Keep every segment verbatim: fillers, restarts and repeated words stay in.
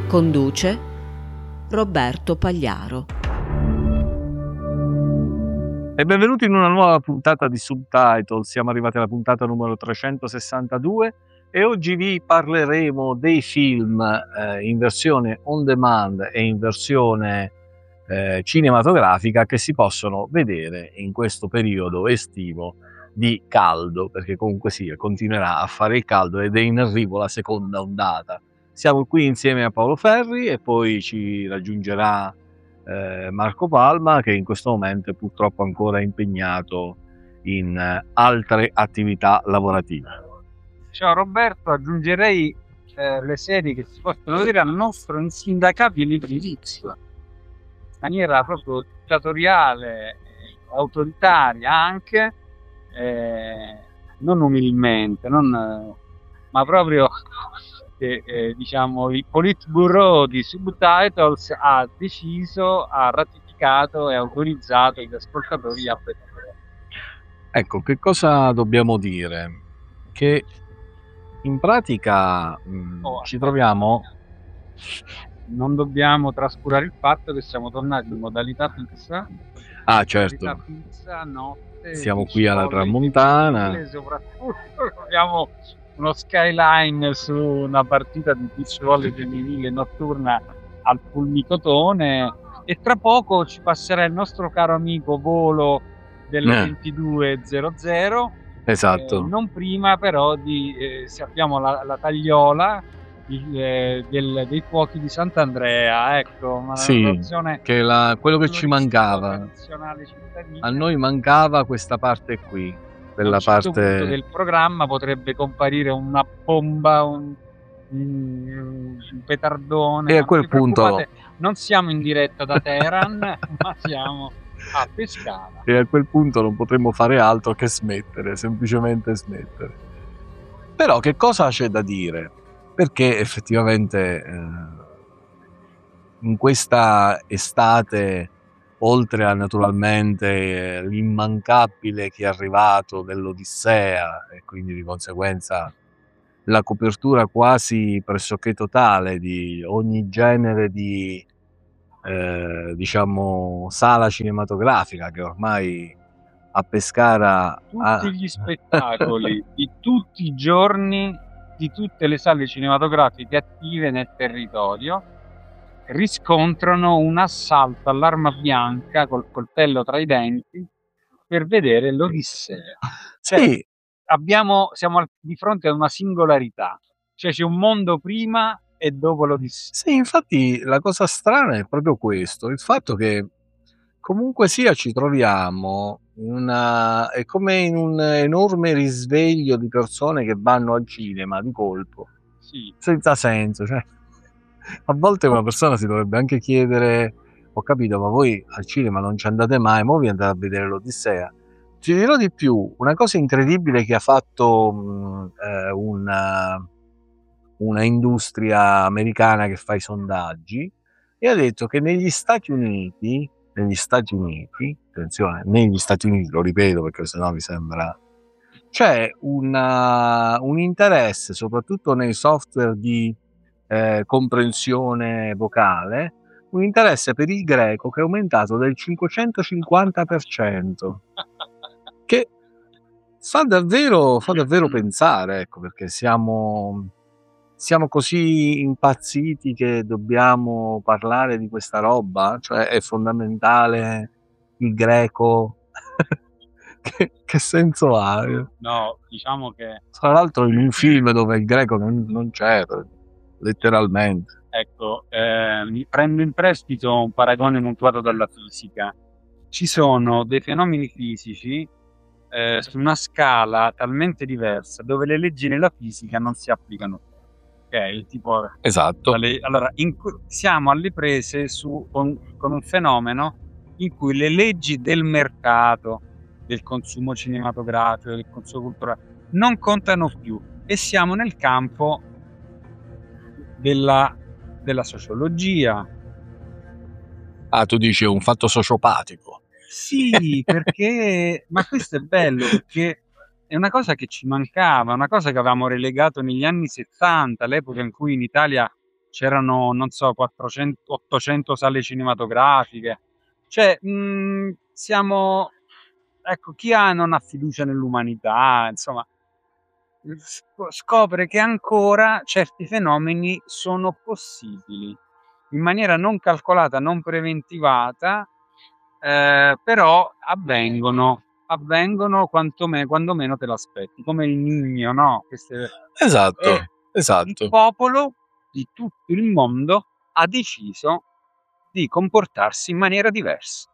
Conduce Roberto Pagliaro. E benvenuti in una nuova puntata di Subtitle. Siamo arrivati alla puntata numero trecentosessantadue e oggi vi parleremo dei film eh, in versione on demand e in versione eh, cinematografica che si possono vedere in questo periodo estivo di caldo, perché comunque sì, continuerà a fare il caldo ed è in arrivo la seconda ondata. Siamo qui insieme a Paolo Ferri e poi ci raggiungerà eh, Marco Palma, che in questo momento è purtroppo ancora impegnato in eh, altre attività lavorative. Ciao Roberto, aggiungerei eh, le serie che si possono vedere al nostro insindacabile indirizzo, in maniera proprio dittatoriale, autoritaria anche, eh, non umilmente, non, eh, ma proprio che eh, diciamo il Politburo di Subtitles ha deciso, ha ratificato e autorizzato gli ascoltatori a vedere. Ecco, che cosa dobbiamo dire? Che in pratica mh, Oh, ci troviamo... Non dobbiamo trascurare il fatto che siamo tornati in modalità pizza. Ah, certo. Modalità pizza, notte, siamo qui alla Tramontana. Soprattutto abbiamo uno skyline su una partita di beach volley femminile notturna al Fulmicotone e tra poco ci passerà il nostro caro amico volo delle Eh. ventidue zero zero. Esatto. Eh, non prima però di eh, se abbiamo la, la tagliola il, eh, del, dei fuochi di Sant'Andrea, ecco, una Sì, narrazione che la, quello che ci mancava. tradizionale cittadina. A noi mancava questa parte qui, A della un certo parte punto del programma potrebbe comparire una bomba, un, un, un petardone. E a ma quel non vi punto- preoccupate, non siamo in diretta da Teheran, ma siamo a Pescara. e a quel punto non potremmo fare altro che smettere, semplicemente smettere. Però che cosa c'è da dire? Perché effettivamente eh, in questa estate, oltre a naturalmente eh, l'immancabile che è arrivato dell'Odissea e quindi di conseguenza la copertura quasi pressoché totale di ogni genere di eh, diciamo sala cinematografica che ormai a Pescara Tutti ha... gli spettacoli di tutti i giorni di tutte le sale cinematografiche attive nel territorio riscontrano un assalto all'arma bianca col coltello tra i denti per vedere l'Odissea. Sì, Abbiamo, siamo al- di fronte a una singolarità, cioè c'è un mondo prima e dopo l'Odissea. sì, infatti la cosa strana è proprio questo, il fatto che comunque sia ci troviamo in una, è come in un enorme risveglio di persone che vanno al cinema di colpo, Sì, senza senso, cioè, a volte una persona si dovrebbe anche chiedere, ho capito, ma voi al cinema non ci andate mai, mo vi andate a vedere l'Odissea. Ti dirò di più, una cosa incredibile che ha fatto mh, eh, una, una industria americana che fa i sondaggi e ha detto che negli Stati Uniti, negli Stati Uniti, attenzione, negli Stati Uniti, lo ripeto perché sennò mi sembra, c'è una, un interesse soprattutto nei software di eh, comprensione vocale, un interesse per il greco che è aumentato del cinquecentocinquanta per cento, che fa davvero, fa davvero pensare, ecco, perché siamo, siamo così impazziti che dobbiamo parlare di questa roba, cioè è fondamentale il greco. che, che senso ha? no, diciamo che Tra l'altro in un film dove il greco non, non c'è, letteralmente. ecco, eh, mi prendo in prestito un paragone mutuato dalla fisica. Ci sono dei fenomeni fisici eh, su una scala talmente diversa dove le leggi nella fisica non si applicano. Ok, tipo Esatto. le- allora in cui siamo alle prese su, con, con un fenomeno in cui le leggi del mercato, del consumo cinematografico, del consumo culturale non contano più e siamo nel campo della, della sociologia. Ah, tu dici un fatto sociopatico. Sì, perché ma questo è bello perché è una cosa che ci mancava, una cosa che avevamo relegato negli anni settanta, l'epoca in cui in Italia c'erano, non so, quattrocento ottocento sale cinematografiche. Cioè, mh, siamo, ecco, chi ha non ha fiducia nell'umanità, insomma, sc- scopre che ancora certi fenomeni sono possibili in maniera non calcolata, non preventivata, eh, però avvengono, avvengono quantomeno, quando meno te l'aspetti, come il Niño, no? Queste, Esatto, e il esatto. popolo di tutto il mondo ha deciso di comportarsi in maniera diversa.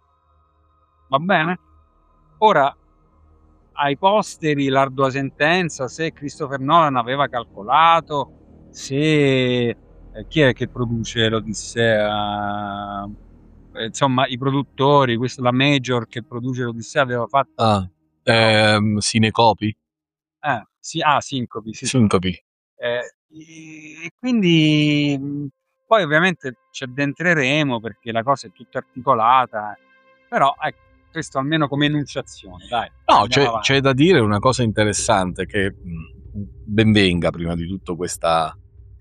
Va bene? Ora, ai posteri, l'ardua sentenza, se Christopher Nolan aveva calcolato, se eh, chi è che produce l'Odissea? Eh, insomma, i produttori, questa la Major che produce l'Odissea aveva fatto. Ah, ehm, Cinecopi? Eh, sì, ah, Sincopi, sì, sì. Sincopi. Eh, e quindi mh, poi ovviamente ci addentreremo perché la cosa è tutta articolata, però ecco, questo almeno come enunciazione, dai. No, andiamo c'è, avanti. c'è da dire una cosa interessante che mh, ben venga prima di tutto questa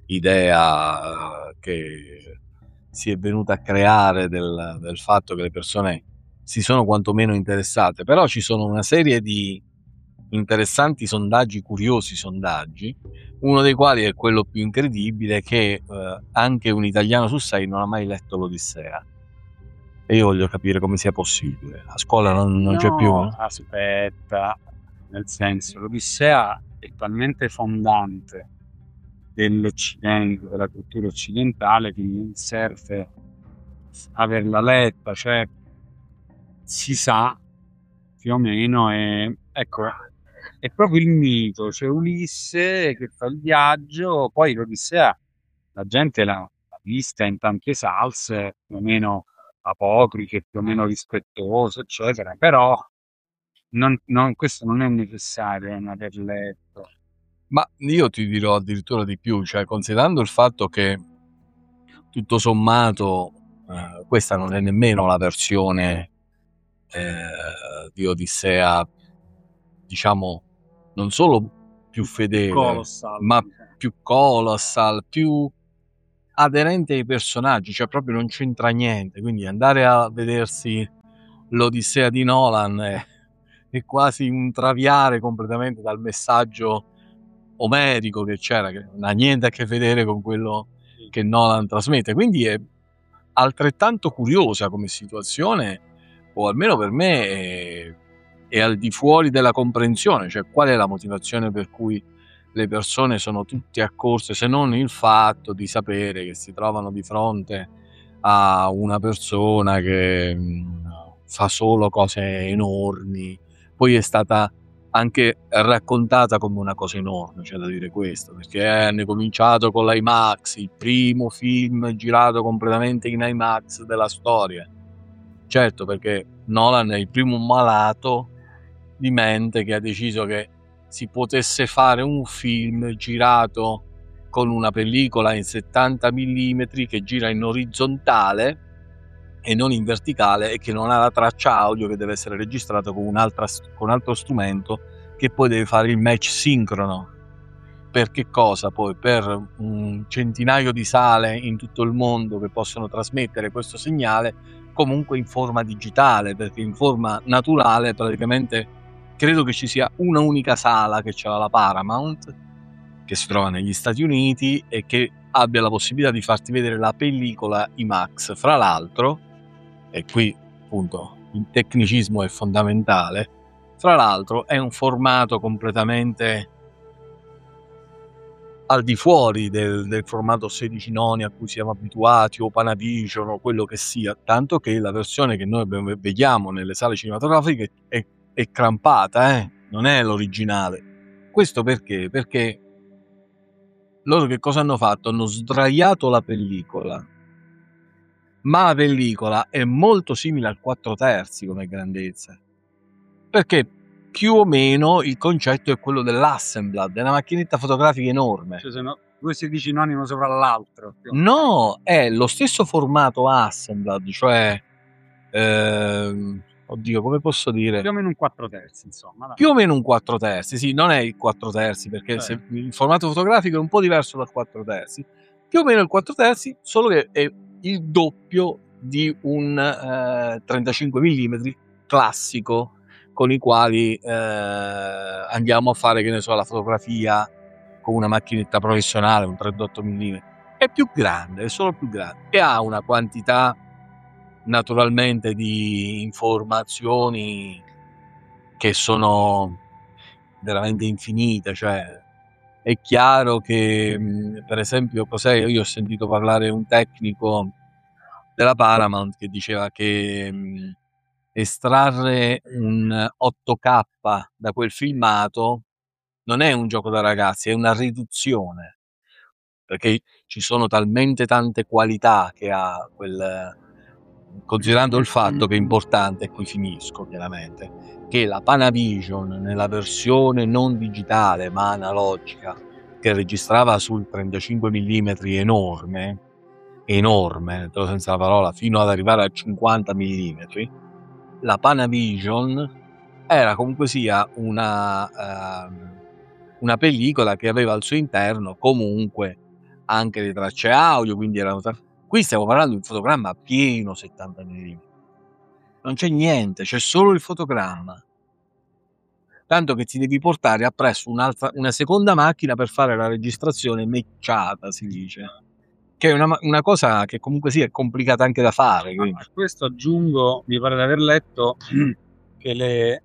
idea eh, che si è venuta a creare del, del fatto che le persone si sono quantomeno interessate, però ci sono una serie di interessanti sondaggi, curiosi sondaggi, uno dei quali è quello più incredibile, che eh, anche un italiano su sei non ha mai letto l'Odissea. E io voglio capire come sia possibile. A scuola non, non c'è più? No, aspetta, nel senso, l'Odissea è talmente fondante dell'Occidente, della cultura occidentale, che non serve averla letta, cioè si sa più o meno, è, ecco, è proprio il mito, c'è cioè Ulisse che fa il viaggio, poi l'Odissea la gente l'ha, l'ha vista in tante salse, più o meno apocrife, più o meno rispettose, eccetera, però non, non, questo non è necessario non aver letto. Ma io ti dirò addirittura di più, cioè considerando il fatto che tutto sommato eh, questa non è nemmeno la versione eh, di Odissea, diciamo, non solo più fedele, Colossal, ma diciamo. più colossal, più aderente ai personaggi, cioè proprio non c'entra niente, quindi andare a vedersi l'Odissea di Nolan è, è quasi un traviare completamente dal messaggio omerico che c'era, che non ha niente a che vedere con quello che Nolan trasmette, quindi è altrettanto curiosa come situazione, o almeno per me è, è al di fuori della comprensione, cioè qual è la motivazione per cui le persone sono tutte accorse, se non il fatto di sapere che si trovano di fronte a una persona che mh, fa solo cose enormi, poi è stata anche raccontata come una cosa enorme, c'è da dire questo, perché hanno cominciato con l'IMAX, il primo film girato completamente in IMAX della storia. Certo, perché Nolan è il primo malato di mente che ha deciso che si potesse fare un film girato con una pellicola in settanta millimetri che gira in orizzontale e non in verticale, e che non ha la traccia audio, che deve essere registrato con, un'altra, con un altro strumento che poi deve fare il match sincrono. Per che cosa? Poi per un centinaio di sale in tutto il mondo che possono trasmettere questo segnale comunque in forma digitale, perché in forma naturale praticamente credo che ci sia una unica sala che c'ha la Paramount, che si trova negli Stati Uniti e che abbia la possibilità di farti vedere la pellicola IMAX. Fra l'altro, e qui appunto il tecnicismo è fondamentale, fra l'altro è un formato completamente al di fuori del, del formato sedici noni a cui siamo abituati, o Panavision o quello che sia, tanto che la versione che noi vediamo nelle sale cinematografiche è, è crampata, eh? Non è l'originale. Questo perché? Perché loro che cosa hanno fatto? Hanno sdraiato la pellicola, ma la pellicola è molto simile al quattro terzi come grandezza, perché più o meno il concetto è quello dell'Assemblad, è una macchinetta fotografica enorme. Cioè, sono due sedici noni uno sopra l'altro. No, è lo stesso formato Assemblad, cioè ehm, oddio, come posso dire? Più o meno un quattro terzi, insomma. Dai. Più o meno un quattro terzi, sì, non è il quattro terzi, perché Certo. se, il formato fotografico è un po' diverso dal quattro terzi. Più o meno il quattro terzi, solo che è il doppio di un eh, trentacinque millimetri classico, con i quali eh, andiamo a fare, che ne so, la fotografia con una macchinetta professionale, un trentotto millimetri. È più grande, è solo più grande e ha una quantità naturalmente di informazioni che sono veramente infinite. Cioè è chiaro che mh, per esempio, cos'è, io ho sentito parlare un tecnico della Paramount che diceva che mh, estrarre un otto K da quel filmato non è un gioco da ragazzi, è una riduzione, perché ci sono talmente tante qualità che ha quel, considerando il fatto che è importante, e qui finisco chiaramente, che la Panavision nella versione non digitale ma analogica, che registrava sul trentacinque millimetri enorme, enorme, senza la parola, fino ad arrivare a cinquanta millimetri, la Panavision era comunque sia una, uh, una pellicola che aveva al suo interno comunque anche le tracce audio, quindi erano tra... Qui stiamo parlando di un fotogramma pieno settanta millimetri. Non c'è niente, c'è solo il fotogramma. Tanto che ti devi portare appresso un'altra, una seconda macchina per fare la registrazione matchata, si dice. Che è una, una cosa che comunque sì è complicata anche da fare. Quindi. A questo aggiungo, mi pare di aver letto, che le,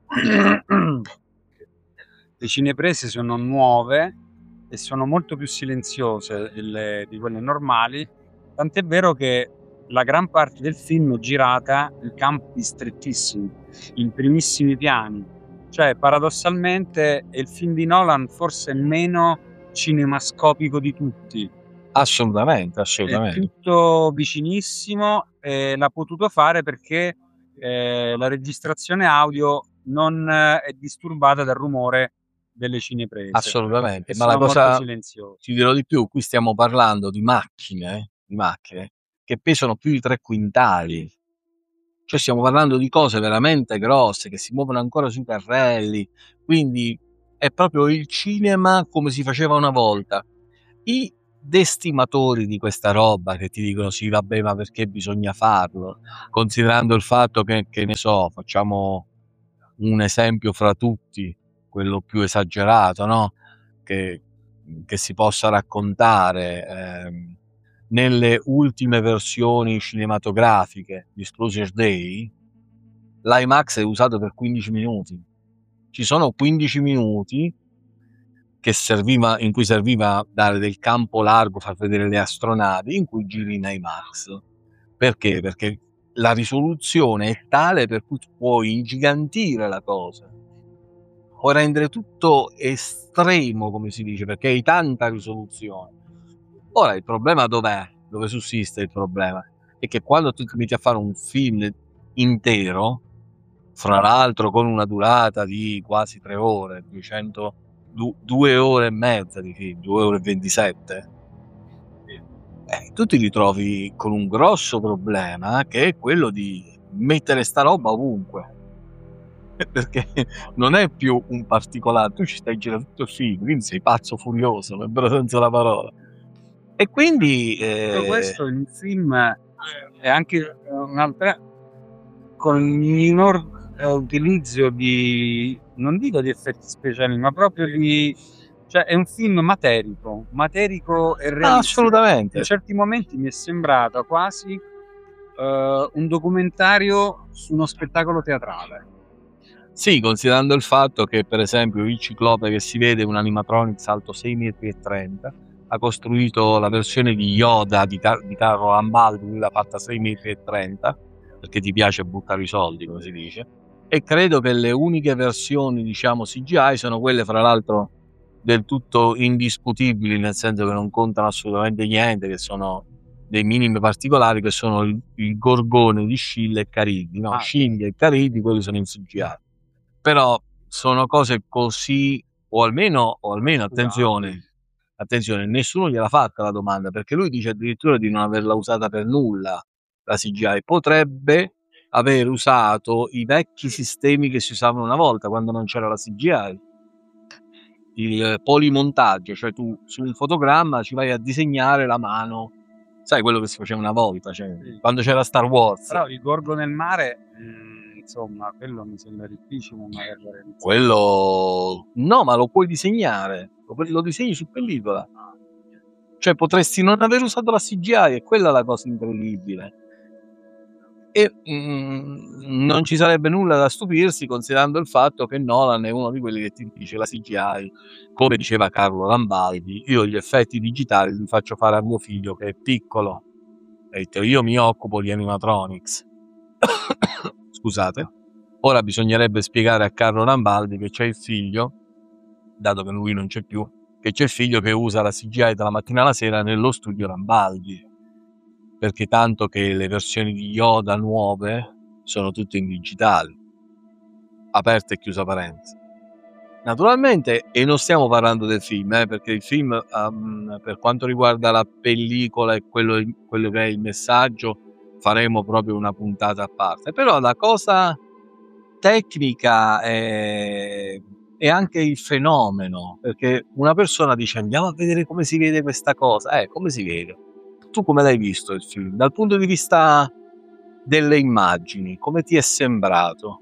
le cineprese sono nuove e sono molto più silenziose delle, di quelle normali, tant'è vero che la gran parte del film è girata in campi strettissimi, in primissimi piani. Cioè, paradossalmente, è il film di Nolan forse meno cinemascopico di tutti. Assolutamente, assolutamente. È tutto vicinissimo e l'ha potuto fare perché eh, la registrazione audio non eh, è disturbata dal rumore delle cineprese. Assolutamente, e ma la cosa, silenziose. Ti dirò di più, qui stiamo parlando di macchine, di macchine che pesano più di tre quintali. Cioè stiamo parlando di cose veramente grosse che si muovono ancora sui carrelli, quindi è proprio il cinema come si faceva una volta. I destimatori di questa roba che ti dicono sì vabbè ma perché bisogna farlo, considerando il fatto che, che ne so, facciamo un esempio fra tutti, quello più esagerato, no? Che, che si possa raccontare ehm, nelle ultime versioni cinematografiche di Explosion Day, l'IMAX è usato per quindici minuti. Ci sono quindici minuti che serviva, in cui serviva dare del campo largo, far vedere le astronavi, in cui giri in IMAX. Perché? Perché la risoluzione è tale per cui puoi ingigantire la cosa, puoi rendere tutto estremo, come si dice, perché hai tanta risoluzione. Ora il problema dov'è? Dove sussiste il problema? È che quando tu ti metti a fare un film intero, fra l'altro con una durata di quasi tre ore, duecento, du, due ore e mezza di film, due ore e ventisette, eh, tu ti ritrovi con un grosso problema che è quello di mettere sta roba ovunque. Perché non è più un particolare, tu ci stai girando tutto il film, quindi sei pazzo furioso, nel vero senso della parola. E quindi eh... questo il film è anche un'altra con minor eh, utilizzo di, non dico di effetti speciali, ma proprio di, cioè è un film materico, materico e realistico. Ah, assolutamente. In certi momenti mi è sembrato quasi uh, un documentario su uno spettacolo teatrale. Sì, considerando il fatto che per esempio il ciclope che si vede è un animatronics alto sei metri e trenta, ha costruito la versione di Yoda di, Car- di Carlo Rambaldi, lui l'ha fatta sei metri e trenta, perché ti piace buttare i soldi, come si dice, e credo che le uniche versioni, diciamo, C G I sono quelle, fra l'altro, del tutto indiscutibili, nel senso che non contano assolutamente niente, che sono dei minimi particolari, che sono il, il gorgone di Scilla e Caridi, no? Ah. Scilla e Caridi, quelli sono in C G I. Però sono cose così, o almeno, o almeno attenzione, attenzione, nessuno gliel'ha fatta la domanda, perché lui dice addirittura di non averla usata per nulla la C G I. Potrebbe aver usato i vecchi sistemi che si usavano una volta quando non c'era la C G I, il polimontaggio, cioè tu su un fotogramma ci vai a disegnare la mano, sai quello che si faceva una volta, cioè, Sì. quando c'era Star Wars. Però il Gorgo nel mare, mh, insomma, quello mi sembra difficile magari realizzare. Quello no, ma lo puoi disegnare, lo, lo disegni su pellicola. Cioè potresti non aver usato la C G I, e quella è la cosa incredibile. E mm, non ci sarebbe nulla da stupirsi considerando il fatto che Nolan è uno di quelli che ti dice la C G I, come diceva Carlo Rambaldi, io gli effetti digitali li faccio fare a mio figlio che è piccolo, e io mi occupo di animatronics. Scusate. Ora bisognerebbe spiegare a Carlo Rambaldi che c'è il figlio, dato che lui non c'è più, che c'è il figlio che usa la C G I dalla mattina alla sera nello studio Rambaldi, perché tanto che le versioni di Yoda nuove sono tutte in digitale, aperta e chiusa parentesi. Naturalmente, e non stiamo parlando del film, eh, perché il film um, per quanto riguarda la pellicola e quello, quello che è il messaggio faremo proprio una puntata a parte, però la cosa tecnica è, è anche il fenomeno, perché una persona dice andiamo a vedere come si vede questa cosa, eh, come si vede? Tu come l'hai visto il film? Dal punto di vista delle immagini, come ti è sembrato?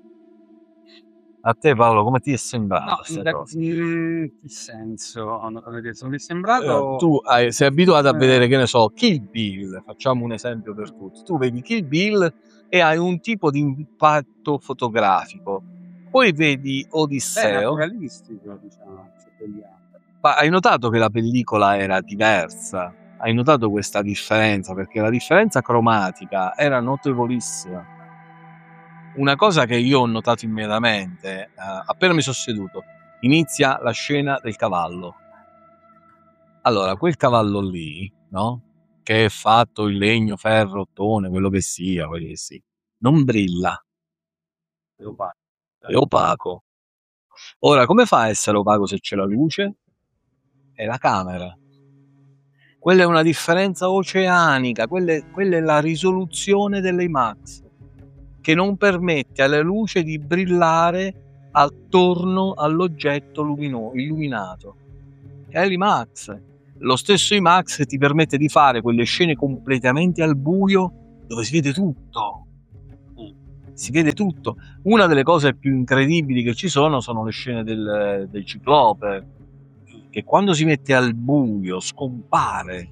A te Paolo, come ti è sembrato? No, da, in che senso? Mi è sembrato... Eh, tu hai, sei abituato a vedere, che ne so, Kill Bill, facciamo un esempio per tutti. Tu vedi Kill Bill e hai un tipo di impatto fotografico. Poi vedi Odisseo. Beh, naturalistico, diciamo. Ma hai notato che la pellicola era diversa? Hai notato questa differenza? Perché la differenza cromatica era notevolissima. Una cosa che io ho notato immediatamente, eh, appena mi sono seduto, inizia la scena del cavallo. Allora, quel cavallo lì, no? Che è fatto in legno, ferro, ottone, quello che sia, quello che sia, non brilla. È opaco. È opaco. Ora, come fa a essere opaco se c'è la luce? È la camera. Quella è una differenza oceanica, quella è, quella è la risoluzione dell'IMAX, che non permette alla luce di brillare attorno all'oggetto lumino- illuminato. È l'IMAX. Lo stesso IMAX ti permette di fare quelle scene completamente al buio dove si vede tutto. Si vede tutto. Una delle cose più incredibili che ci sono sono le scene del, del ciclope, che quando si mette al buio scompare.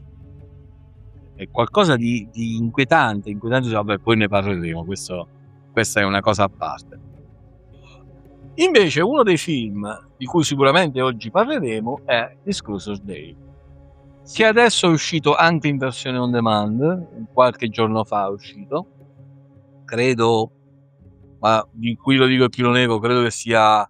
È qualcosa di, di inquietante, inquietante. Vabbè, poi ne parleremo, questo, questa è una cosa a parte. Invece uno dei film di cui sicuramente oggi parleremo è Disclosure Day, che adesso è uscito anche in versione on demand, qualche giorno fa è uscito, credo, ma di cui lo dico il più lo nego, credo che sia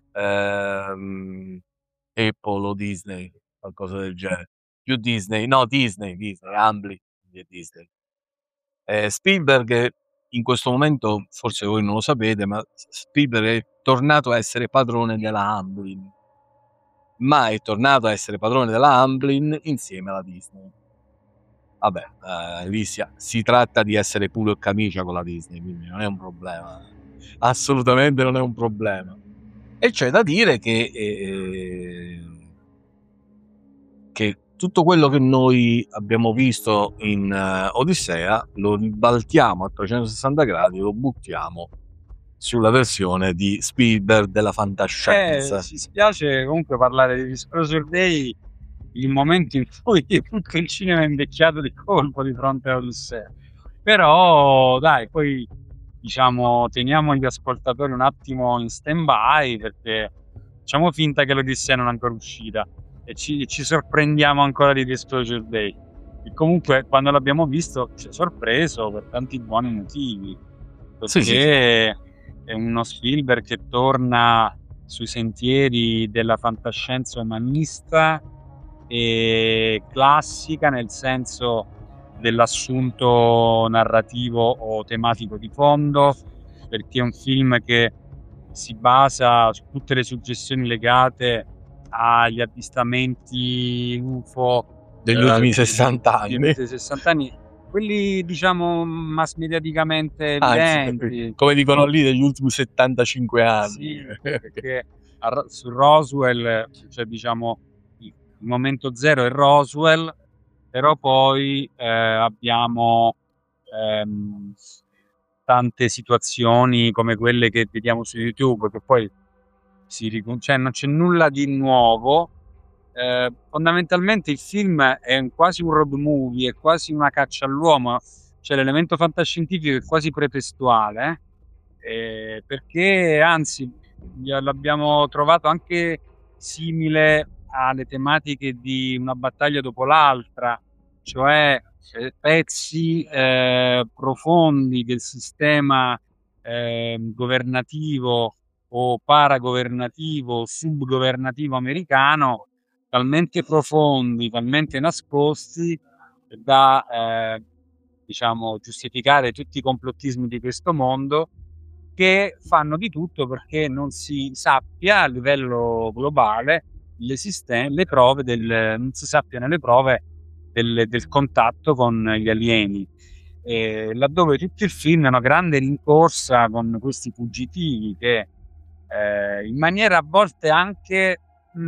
ehm, Apple o Disney, qualcosa del genere. Più Disney, no Disney, Disney, Ambly di Disney. Eh, Spielberg in questo momento, forse voi non lo sapete, ma Spielberg è tornato a essere padrone della Amblin, ma è tornato a essere padrone della Amblin insieme alla Disney. Vabbè, eh, lì si, si tratta di essere culo e camicia con la Disney, quindi non è un problema, assolutamente non è un problema. E c'è da dire che eh, che tutto quello che noi abbiamo visto in uh, Odissea lo ribaltiamo a trecentosessanta gradi, lo buttiamo sulla versione di Spielberg della fantascienza. Eh, ci spiace comunque parlare di Disclosure Day, il momento in cui il cinema è invecchiato di colpo di fronte a Odissea. Però dai, poi diciamo teniamo gli ascoltatori un attimo in stand by, perché facciamo finta che l'Odissea non è ancora uscita e ci, ci sorprendiamo ancora di Disclosure Day, e comunque quando l'abbiamo visto ci ha sorpreso per tanti buoni motivi, perché Sì, sì. è uno Spielberg che torna sui sentieri della fantascienza umanista e classica, nel senso dell'assunto narrativo o tematico di fondo, perché è un film che si basa su tutte le suggestioni legate agli avvistamenti U F O degli eh, ultimi sessanta anni. degli ultimi sessanta anni, quelli diciamo mass mediaticamente Anzi, evidenti. come dicono lì, degli ultimi settantacinque anni. Sì, perché a Ro- su Roswell, cioè diciamo il il momento zero è Roswell, però poi eh, abbiamo ehm, tante situazioni come quelle che vediamo su YouTube, che poi si ricon- cioè non c'è nulla di nuovo. Eh, fondamentalmente il film è un- quasi un road movie, è quasi una caccia all'uomo, cioè l'elemento fantascientifico è quasi pretestuale, eh, perché anzi l'abbiamo trovato anche simile alle tematiche di Una battaglia dopo l'altra, cioè eh, pezzi eh, profondi del sistema eh, governativo o paragovernativo o subgovernativo americano, talmente profondi, talmente nascosti da eh, diciamo giustificare tutti i complottismi di questo mondo, che fanno di tutto perché non si sappia a livello globale l'esisten- le prove del, non si sappiano le prove del, del contatto con gli alieni. E laddove tutto il film è una grande rincorsa con questi fuggitivi che eh, in maniera a volte anche mh,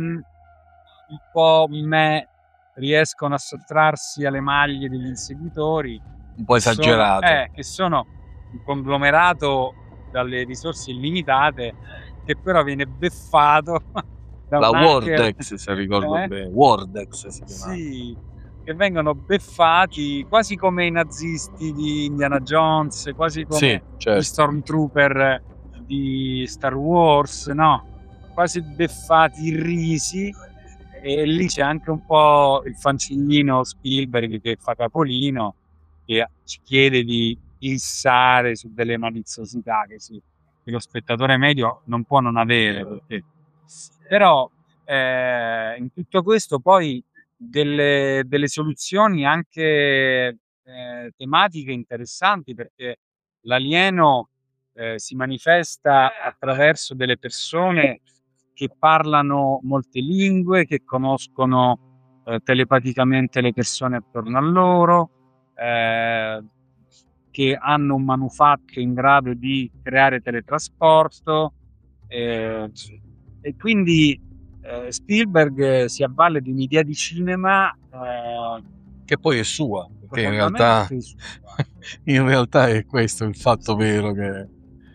un po' me riescono a sottrarsi alle maglie degli inseguitori, Un po' che sono, esagerato. eh, che sono un conglomerato dalle risorse illimitate, che però viene beffato da La un hacker, Wordex, se ricordo eh? bene. Wordex si chiamava. Sì, che vengono beffati quasi come i nazisti di Indiana Jones, quasi Sì, come gli certo. stormtrooper di Star Wars, no? Quasi beffati, irrisi, e lì c'è anche un po' il fanciullino Spielberg che fa capolino, che ci chiede di issare su delle maliziosità che, sì, che lo spettatore medio non può non avere, perché però eh, in tutto questo poi delle, delle soluzioni anche eh, tematiche interessanti, perché l'alieno eh, si manifesta attraverso delle persone che parlano molte lingue, che conoscono eh, telepaticamente le persone attorno a loro, eh, che hanno un manufatto in grado di creare teletrasporto, eh, e quindi eh, Spielberg si avvale di un'idea di cinema eh, Che poi è sua, perché in realtà, profondamente sua. in realtà è questo il fatto vero, che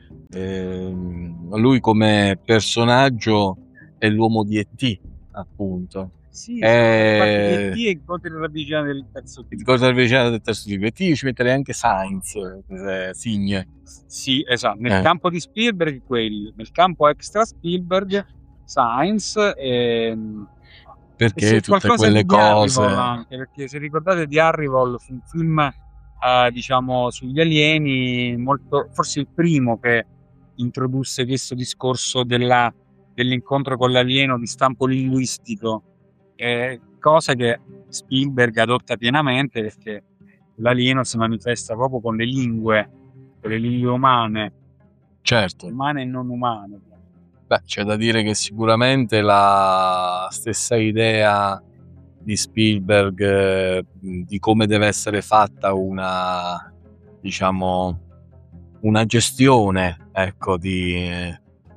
ehm, lui come personaggio è l'uomo di E T, appunto. Sì, Eh, infatti E T e Incontri ravvicinati del terzo Ti tipo. ricordi la vicenda del terzo tipo? E T io ci metterei anche Sainz, eh, Signe. Sì, esatto, nel Eh. campo di Spielberg quelli, nel campo extra Spielberg Sainz e, Perché e c'è tutte qualcosa quelle di Arrival cose. anche, perché se ricordate di Arrival fu un film eh, diciamo sugli alieni, molto, forse il primo che introdusse questo discorso della, dell'incontro con l'alieno di stampo linguistico, eh, cosa che Spielberg adotta pienamente, perché l'alieno si manifesta proprio con le lingue, con le lingue umane, Certo. umane e non umane. Beh, c'è da dire che sicuramente la stessa idea di Spielberg eh, di come deve essere fatta una, diciamo, una gestione, ecco, di, eh,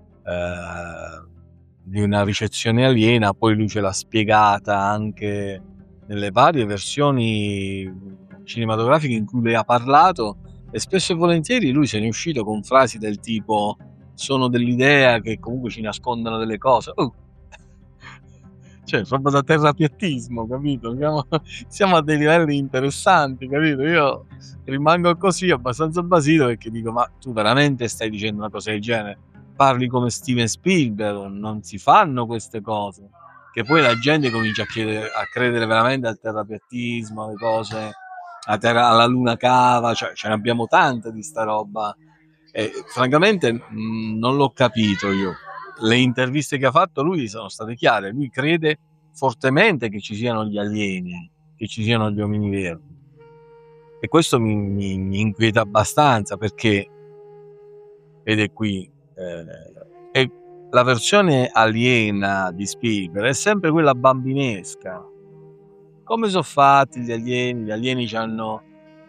di una ricezione aliena, poi lui ce l'ha spiegata anche nelle varie versioni cinematografiche in cui lui ha parlato, e spesso e volentieri lui se ne è uscito con frasi del tipo: sono dell'idea che comunque ci nascondano delle cose. Oh. Cioè, proprio da terrapiattismo, capito? Siamo, siamo a dei livelli interessanti, capito? Io rimango così abbastanza basito, perché dico: ma tu veramente stai dicendo una cosa del genere? Parli come Steven Spielberg, non si fanno queste cose. Che poi la gente comincia a, chiedere, a credere veramente al terrapiattismo, alle cose, alla, terra, alla luna cava, cioè ce ne abbiamo tante di sta roba. E francamente mh, non l'ho capito io. Le interviste che ha fatto lui sono state chiare, lui crede fortemente che ci siano gli alieni, che ci siano gli uomini verdi, e questo mi, mi, mi inquieta abbastanza, perché vede qui eh, è la versione aliena di Spielberg è sempre quella bambinesca. Come sono fatti gli alieni? Gli alieni hanno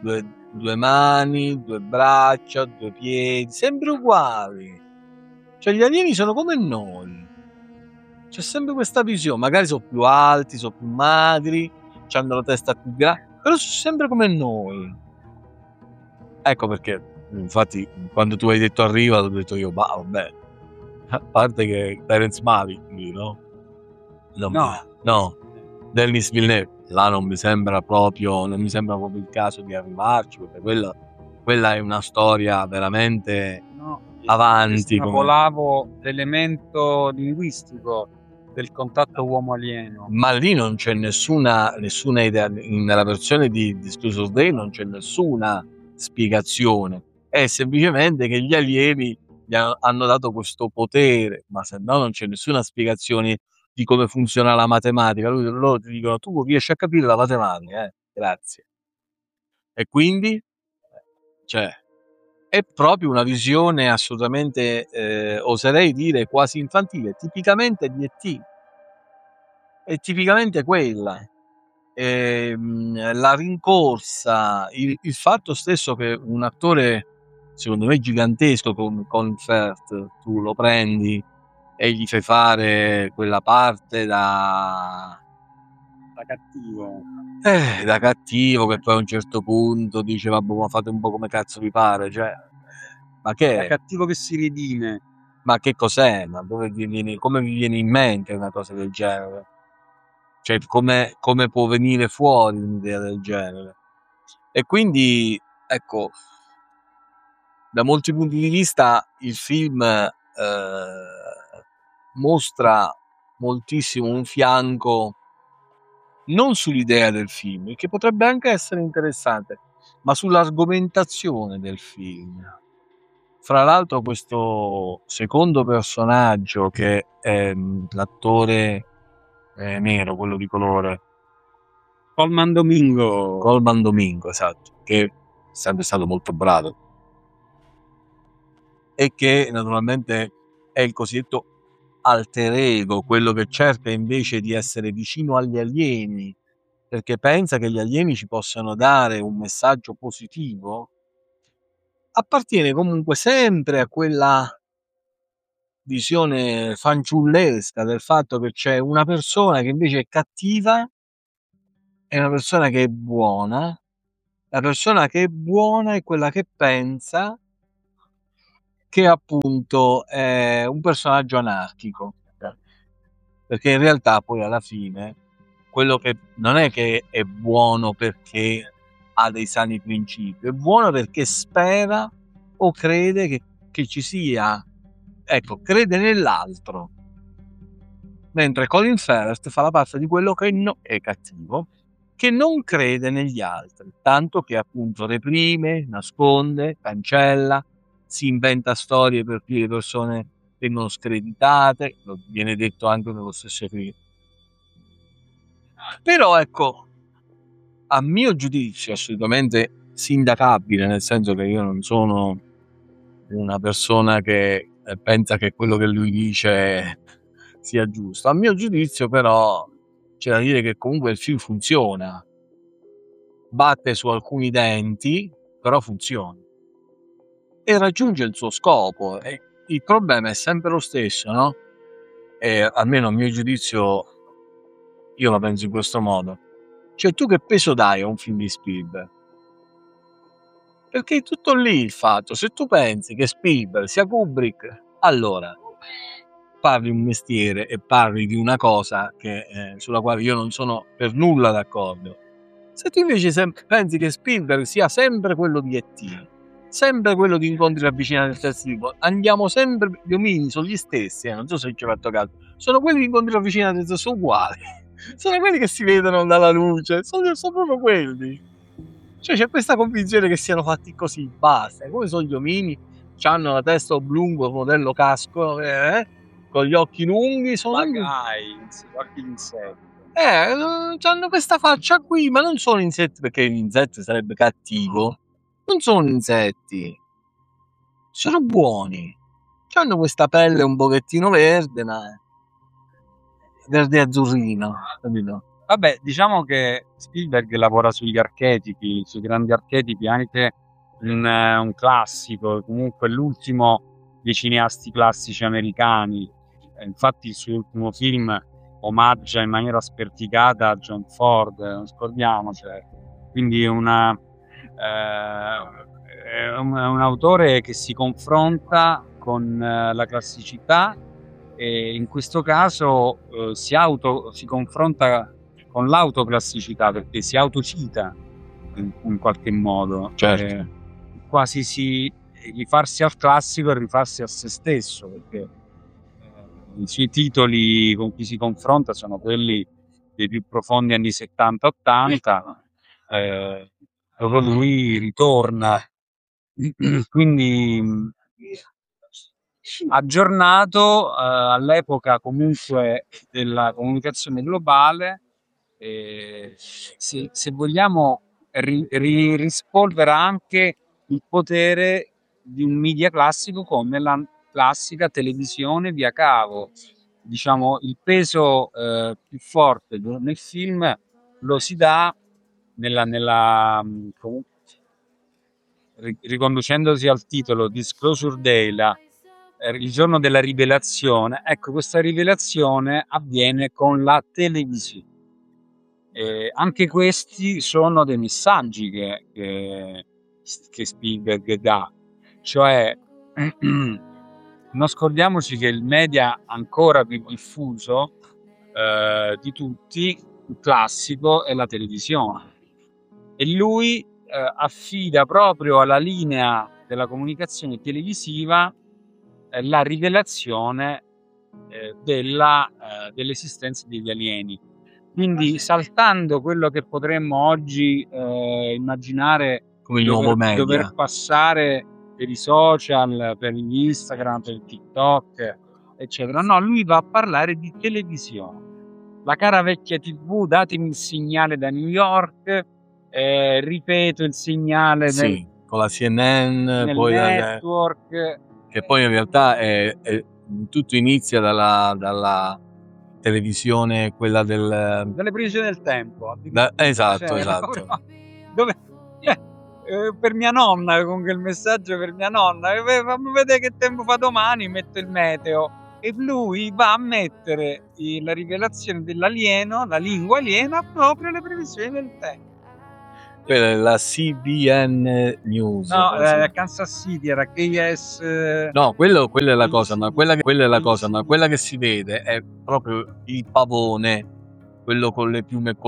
due, due mani, due braccia, due piedi, sempre uguali. Cioè gli alieni sono come noi. C'è sempre questa visione, magari sono più alti, sono più magri, hanno la testa più grande, però sono sempre come noi. Ecco perché, infatti, quando tu hai detto arriva, ho detto io, bah, vabbè, a parte che Terence Malick, no? Non No. mi- no, Denis Villeneuve, là non mi sembra proprio, non mi sembra proprio il caso di arrivarci, perché quella, quella è una storia veramente No, avanti. Come... estrapolavo l'elemento linguistico del contatto uomo-alieno. Ma lì non c'è nessuna, nessuna idea, nella versione di Disclosure of Day non c'è nessuna spiegazione, è semplicemente che gli alieni gli hanno, hanno dato questo potere, ma se no non c'è nessuna spiegazione di come funziona la matematica. Lui, loro ti dicono tu riesci a capire la matematica, eh? Grazie. E quindi, cioè, è proprio una visione assolutamente, eh, oserei dire quasi infantile, tipicamente di E T. È tipicamente quella. Ehm, la rincorsa, il, il fatto stesso che un attore, secondo me gigantesco, con Colin Firth, tu lo prendi e gli fai fare quella parte da, Da cattivo. eh, da cattivo, che poi a un certo punto dice vabbè, ma fate un po' come cazzo vi pare, cioè, ma che Da è? cattivo che si redime. Ma che cos'è? Ma dove vi viene, come vi viene in mente una cosa del genere? Cioè, come, come può venire fuori un'idea del genere? E quindi, ecco, da molti punti di vista il film eh, mostra moltissimo un fianco non sull'idea del film, che potrebbe anche essere interessante, ma sull'argomentazione del film. Fra l'altro questo secondo personaggio, che è mh, l'attore eh, nero, quello di colore, Colman Domingo. Colman Domingo, esatto, che è sempre stato molto bravo e che naturalmente è il cosiddetto alter ego, quello che cerca invece di essere vicino agli alieni, perché pensa che gli alieni ci possano dare un messaggio positivo, appartiene comunque sempre a quella visione fanciullesca del fatto che c'è una persona che invece è cattiva e una persona che è buona. La persona che è buona è quella che pensa che appunto è un personaggio anarchico, perché in realtà poi alla fine quello che non è che è buono perché ha dei sani principi, è buono perché spera o crede che, che ci sia, ecco, crede nell'altro, mentre Colin Firth fa la parte di quello che no, è cattivo, che non crede negli altri, tanto che appunto reprime, nasconde, cancella, si inventa storie per cui le persone vengono screditate, lo viene detto anche nello stesso film. Però ecco, a mio giudizio assolutamente sindacabile, nel senso che io non sono una persona che pensa che quello che lui dice sia giusto. A mio giudizio però c'è da dire che comunque il film funziona, batte su alcuni denti, però funziona e raggiunge il suo scopo. E il problema è sempre lo stesso, no? E almeno a mio giudizio io la penso in questo modo. Cioè, tu che peso dai a un film di Spielberg? Perché è tutto lì il fatto. Se tu pensi che Spielberg sia Kubrick, allora parli un mestiere e parli di una cosa che, eh, sulla quale io non sono per nulla d'accordo. Se tu invece sem- pensi che Spielberg sia sempre quello di E T, sempre quello di incontri ravvicinati del terzo tipo, andiamo sempre, gli omini sono gli stessi, eh, non so se ci hai fatto caso, sono quelli di incontri ravvicinati del terzo, sono uguali, sono quelli che si vedono dalla luce, sono, sono proprio quelli. Cioè c'è questa convinzione che siano fatti così, basta, come sono gli omini, hanno la testa oblungo, modello casco, eh, con gli occhi lunghi, sono Magari, occhi di insetto. eh, hanno questa faccia qui, ma non sono insetti, perché l'insetto sarebbe cattivo. Non sono insetti, sono buoni. Hanno questa pelle un pochettino verde, ma verde azzurrino, capito? Vabbè, diciamo che Spielberg lavora sugli archetipi, sui grandi archetipi, anche un, eh, un classico, comunque l'ultimo dei cineasti classici americani. Eh, Infatti il suo ultimo film omaggia in maniera sperticata John Ford, eh, non scordiamocelo. Quindi è una, eh, è un, è un autore che si confronta con eh, la classicità e in questo caso eh, si, auto, si confronta con l'autoclassicità perché si autocita in, in qualche modo. Certo. Eh, quasi si rifarsi al classico e rifarsi a se stesso, perché eh, i suoi titoli con cui si confronta sono quelli dei più profondi anni settanta ottanta, eh, proprio lui ritorna. Quindi mh, aggiornato eh, all'epoca comunque della comunicazione globale, eh, se, se vogliamo ri- ri- rispolvera anche il potere di un media classico come la classica televisione via cavo. Diciamo, il peso eh, più forte do- nel film lo si dà nella, nella mh, comunque, ri- riconducendosi al titolo Disclosure Day, la- eh, il giorno della rivelazione. Ecco, questa rivelazione avviene con la televisione. Eh, anche questi sono dei messaggi che, che, che Spielberg dà, cioè non scordiamoci che il media ancora più diffuso eh, di tutti, il classico, è la televisione. E lui eh, affida proprio alla linea della comunicazione televisiva eh, la rivelazione eh, della, eh, dell'esistenza degli alieni. Quindi saltando quello che potremmo oggi eh, immaginare Come il dover, nuovo media. dover passare per i social, per gli Instagram, per il TikTok, eccetera. No, lui va a parlare di televisione. La cara vecchia tivù, datemi il segnale da New York, eh, ripeto il segnale Sì, nel, con la C N N, nel poi dalle- network. che poi in realtà è, è- tutto inizia dalla, dalla televisione, quella del... Delle previsioni del tempo. da- esatto, Cioè, esatto. dove, eh, eh, per mia nonna, con quel messaggio per mia nonna, eh, fammi vedere che tempo fa domani, metto il meteo. E lui va a mettere eh, la rivelazione dell'alieno, la lingua aliena, proprio alle previsioni del tempo. Quella è la C B N News. No, per esempio. eh, Kansas City era K S. eh, No, quello, quella è la cosa, ma quella che, quella è la cosa, ma quella che si vede è proprio il pavone, quello con le piume